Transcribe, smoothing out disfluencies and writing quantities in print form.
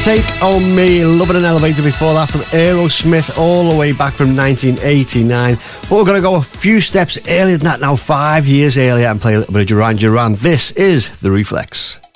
Take On Me, Loving an Elevator before that from Aerosmith all the way back from 1989. But we're going to go a few steps earlier than that now, 5 years earlier, and play a little bit of Duran Duran. This is The Reflex.